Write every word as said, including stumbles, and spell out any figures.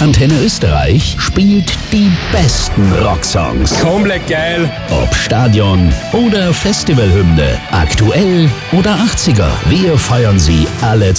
Antenne Österreich spielt die besten Rocksongs. Komplett geil. Ob Stadion oder Festivalhymne, aktuell oder achtziger. Wir feiern sie alle